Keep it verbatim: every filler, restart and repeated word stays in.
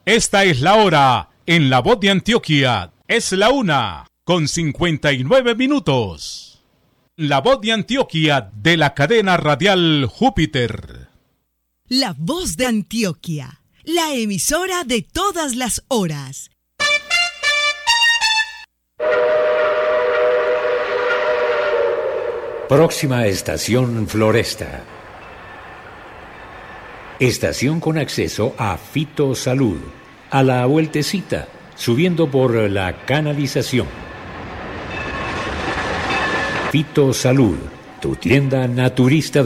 Esta es la hora en La Voz de Antioquia. Es la una con cincuenta y nueve minutos. La Voz de Antioquia de la cadena radial Júpiter. La Voz de Antioquia, la emisora de todas las horas. Próxima estación Floresta. Estación con acceso a Fito Salud. A la vueltecita, subiendo por la canalización. Fito Salud, tu tienda naturista de